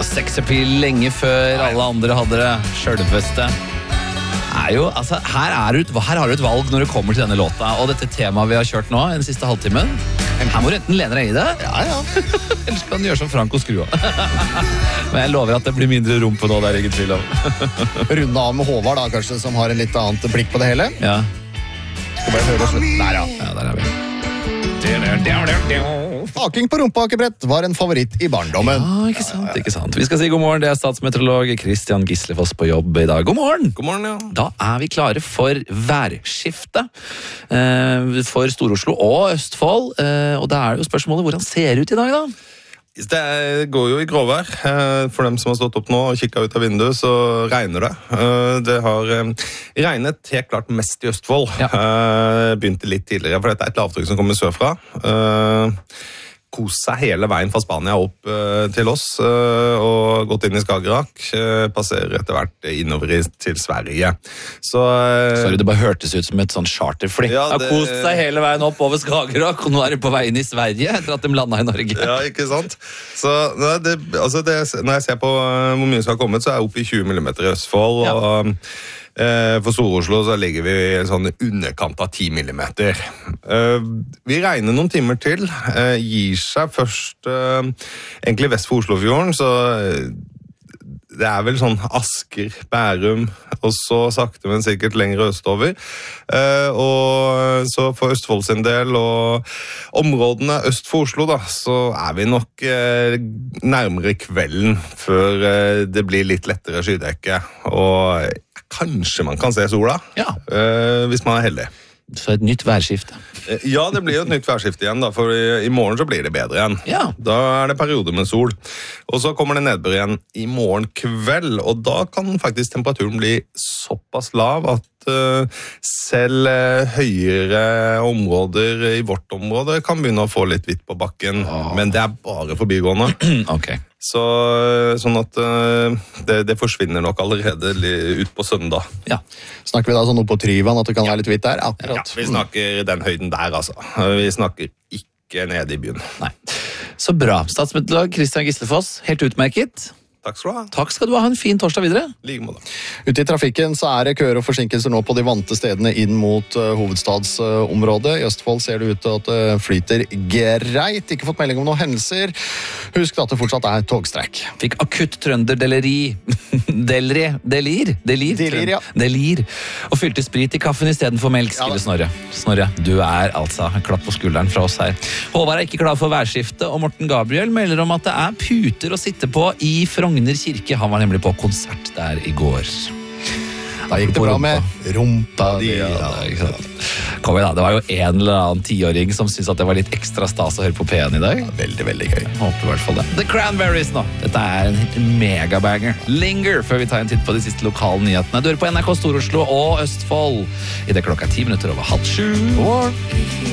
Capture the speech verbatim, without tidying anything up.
sexappeal lenge før alle andre hadde det. Selveste. Er jo, altså, her, er du, her har du et valg når du kommer til denne låta. Og dette temaet vi har kjørt nå, den siste halvtimen. Her må du enten lene deg i det. Ja, ja. Ellers kan du gjøre som Frank og skru av. Men jeg lover at det blir mindre rom på nå, det er ingen tvil om. Runde av med Håvard da, kanskje, som har en litt annet blikk på det hele. Ja. Skal bare høre slutt. Der, ja. Ja, der er vi. Aking på rumpakebrett var en favoritt i barndommen. Ja, ikke sant, ikke sant. Vi skal si god morgen, det er statsmeteorolog Christian Gislefoss på jobb i dag. God morgen! God morgen, ja. Da er vi klare for værskifte eh, for Stor-Oslo og Østfold. Eh, og da er det jo spørsmålet hvordan ser det ut i dag da? Det går jo i gråvær. For dem som har stått opp nå og kikket ut av vinduet, så regner det. Det har regnet helt klart mest i Østfold. Ja. Begynte litt tidligere, for dette er et lavtrykk som kommer sørfra. Kos seg hele veien fra Spania opp uh, til oss uh, og gått inn i Skagerrak. Uh, passerer etter hvert innover i, til Sverige. Så, uh, Sorry, det bare hørtes ut som et sånn charterfly. Ja, det... Har kost seg hele veien opp over Skagerrak, og nå er de på vei inn i Sverige etter at de landet i Norge. Ja, ikke sant? Så det, altså det, når jeg ser på uh, hvor mye som har kommet, så er jeg oppe i tjue millimeter i Østfold, ja. og... For Stor-Oslo så ligger vi i sånn underkant av ti millimeter. Vi regner noen timer til, gir seg først egentlig vest for Oslofjorden, så det er vel sånn Asker, Bærum, og så sakte, men sikkert lengre østover. Og så for Østfold sin del, og områdene øst for Oslo, da, så er vi nok nærmere kvelden før det blir litt lettere skydekke, og kanskje man kan se sola, ja. hvis man er heldig. Så et nytt værskifte. Ja, det blir jo et nytt værskifte igjen, da, for i, i morgen så blir det bedre igjen. Ja. Da er det perioder med sol. Og så kommer det nedbør igjen i morgen kveld, og da kan faktisk temperaturen bli såpass lav at uh, selv uh, høyere områder i vårt område kan begynne å få litt hvitt på bakken, oh. men det er bare forbigående. Ok. Så, sånn at uh, det, det forsvinner nok allerede ut på søndag. Ja. Snakker vi da sånn oppe på Tryvann, at det kan være litt hvitt der? Akkurat. Ja, vi snakker den høyden der, altså. Vi snakker ikke nede i byen. Nei. Så bra. Statsmeteorolog Christian Gislefoss, helt utmerket. Takk skal du ha. Takk skal du ha. En fin torsdag videre. Like måte. Ute i trafikken så er det køer og forsinkelser nå på de vante stedene inn mot uh, hovedstadsområdet. I Østfold ser det ut til at det uh, flyter greit. Ikke fått melding om noen hendelser. Husk at det fortsatt er togstreik. Fikk akutt trønderdeleri. Delri. Delir. Delir. Delir, ja. Delir. Og fylte sprit i kaffen i stedet for melk, skriver ja, Snorre. Snorre, du er altså en klapp på skulderen fra oss her. Håvard er ikke glad for værskiftet, og Morten Gabriel melder om at det er puter å sitte på i Frogner kirke. Han var nemlig på konsert der i går. Da gikk det bra med rumpa di. Ja, ja. Kom igjen da, det var jo en eller annen tiåring som syntes at det var litt ekstra stas å høre på P en i dag. Ja, veldig, veldig gøy. Håper i hvert fall det. The Cranberries nå. Dette er en megabanger. Linger, før vi tar en titt på de siste lokale nyhetene. Du hører på N R K Stor-Oslo og Østfold. I det klokka ti minutter over halv sju. God morgen.